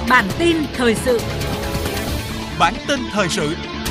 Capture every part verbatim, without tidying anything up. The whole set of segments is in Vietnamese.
Bản tin thời sự. Bản tin thời sự.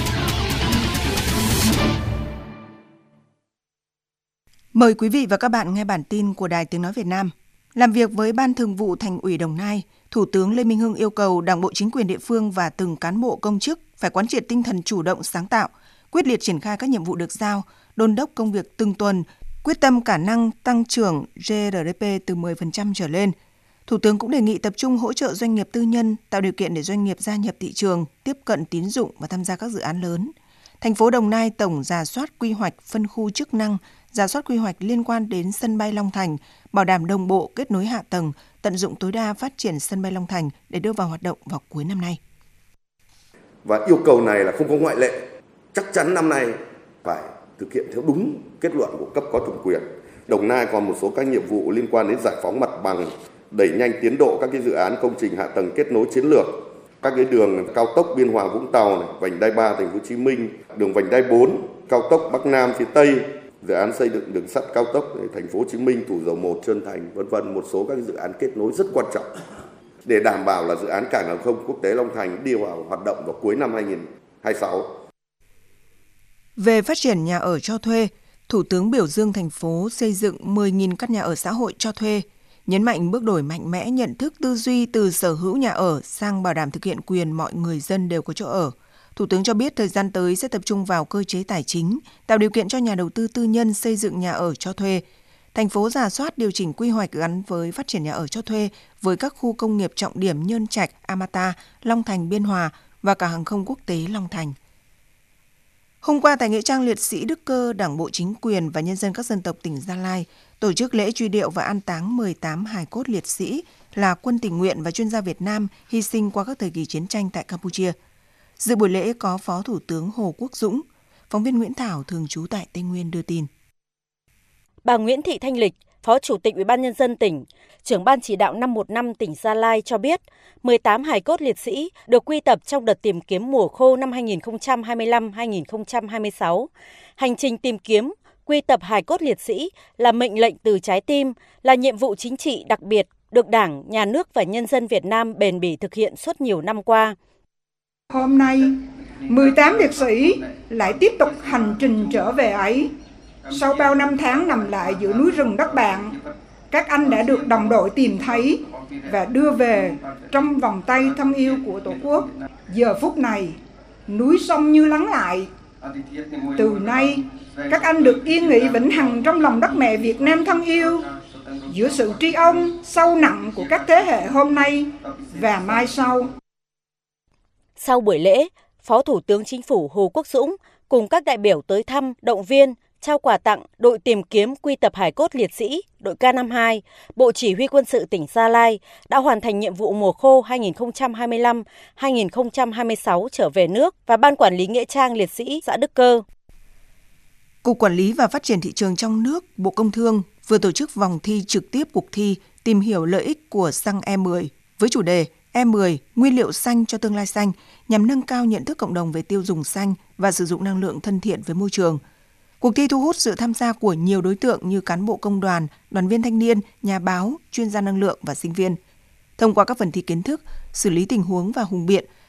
Mời quý vị và các bạn nghe bản tin của Đài Tiếng nói Việt Nam. Làm việc với Ban Thường vụ Thành ủy Đồng Nai, Thủ tướng Lê Minh Hưng yêu cầu Đảng bộ, chính quyền địa phương và từng cán bộ công chức phải quán triệt tinh thần chủ động, sáng tạo, quyết liệt triển khai các nhiệm vụ được giao, đôn đốc công việc từng tuần, quyết tâm khả năng tăng trưởng giê rờ đê pê từ mười phần trăm trở lên. Thủ tướng cũng đề nghị tập trung hỗ trợ doanh nghiệp tư nhân, tạo điều kiện để doanh nghiệp gia nhập thị trường, tiếp cận tín dụng và tham gia các dự án lớn. Thành phố Đồng Nai tổng rà soát quy hoạch phân khu chức năng, rà soát quy hoạch liên quan đến sân bay Long Thành, bảo đảm đồng bộ kết nối hạ tầng, tận dụng tối đa phát triển sân bay Long Thành để đưa vào hoạt động vào cuối năm nay. Và yêu cầu này là không có ngoại lệ, chắc chắn năm nay phải thực hiện theo đúng kết luận của cấp có thẩm quyền. Đồng Nai còn một số các nhiệm vụ liên quan đến giải phóng mặt bằng, đẩy nhanh tiến độ các cái dự án công trình hạ tầng kết nối chiến lược, các cái đường cao tốc Biên Hòa Vũng Tàu, này, vành đai ba Thành phố Hồ Chí Minh, đường vành đai bốn, cao tốc Bắc Nam phía Tây, dự án xây dựng đường sắt cao tốc Thành phố Hồ Chí Minh, Thủ Dầu Một, Trơn Thành, vân vân, một số các dự án kết nối rất quan trọng để đảm bảo là dự án cảng hàng không quốc tế Long Thành đi vào hoạt động vào cuối năm hai nghìn không trăm hai mươi sáu. Về phát triển nhà ở cho thuê, Thủ tướng biểu dương thành phố xây dựng mười nghìn căn nhà ở xã hội cho thuê, nhấn mạnh bước đổi mạnh mẽ nhận thức tư duy từ sở hữu nhà ở sang bảo đảm thực hiện quyền mọi người dân đều có chỗ ở. Thủ tướng cho biết thời gian tới sẽ tập trung vào cơ chế tài chính, tạo điều kiện cho nhà đầu tư tư nhân xây dựng nhà ở cho thuê. Thành phố rà soát điều chỉnh quy hoạch gắn với phát triển nhà ở cho thuê với các khu công nghiệp trọng điểm Nhơn Trạch, Amata, Long Thành, Biên Hòa và cảng hàng không quốc tế Long Thành. Hôm qua tại Nghĩa trang liệt sĩ Đức Cơ, Đảng bộ, chính quyền và nhân dân các dân tộc tỉnh Gia Lai tổ chức lễ truy điệu và an táng mười tám hài cốt liệt sĩ là quân tình nguyện và chuyên gia Việt Nam hy sinh qua các thời kỳ chiến tranh tại Campuchia. Dự buổi lễ có Phó Thủ tướng Hồ Quốc Dũng. Phóng viên Nguyễn Thảo thường trú tại Tây Nguyên đưa tin. Bà Nguyễn Thị Thanh Lịch, Phó Chủ tịch Ủy ban Nhân dân tỉnh, trưởng Ban chỉ đạo năm một năm tỉnh Gia Lai cho biết, mười tám hài cốt liệt sĩ được quy tập trong đợt tìm kiếm mùa khô năm hai nghìn không trăm hai mươi lăm hai nghìn không trăm hai mươi sáu. Hành trình tìm kiếm, quy tập hài cốt liệt sĩ là mệnh lệnh từ trái tim, là nhiệm vụ chính trị đặc biệt được Đảng, Nhà nước và nhân dân Việt Nam bền bỉ thực hiện suốt nhiều năm qua. Hôm nay, mười tám liệt sĩ lại tiếp tục hành trình trở về ấy. Sau bao năm tháng nằm lại giữa núi rừng đất bạn, các anh đã được đồng đội tìm thấy và đưa về trong vòng tay thân yêu của Tổ quốc. Giờ phút này, núi sông như lắng lại. Từ nay, các anh được yên nghỉ vĩnh hằng trong lòng đất mẹ Việt Nam thân yêu, giữa sự tri ân sâu nặng của các thế hệ hôm nay và mai sau. Sau buổi lễ, Phó Thủ tướng Chính phủ Hồ Quốc Dũng cùng các đại biểu tới thăm, động viên, trao quà tặng đội tìm kiếm quy tập hài cốt liệt sĩ, đội K năm mươi hai, Bộ Chỉ huy Quân sự tỉnh Gia Lai đã hoàn thành nhiệm vụ mùa khô hai nghìn không trăm hai mươi lăm hai nghìn không trăm hai mươi sáu trở về nước và Ban Quản lý Nghĩa trang liệt sĩ xã Đức Cơ. Cục Quản lý và Phát triển Thị trường trong nước, Bộ Công Thương vừa tổ chức vòng thi trực tiếp cuộc thi tìm hiểu lợi ích của xăng E mười với chủ đề E mười, nguyên liệu xanh cho tương lai xanh nhằm nâng cao nhận thức cộng đồng về tiêu dùng xanh và sử dụng năng lượng thân thiện với môi trường. Cuộc thi thu hút sự tham gia của nhiều đối tượng như cán bộ công đoàn, đoàn viên thanh niên, nhà báo, chuyên gia năng lượng và sinh viên. Thông qua các phần thi kiến thức, xử lý tình huống và hùng biện,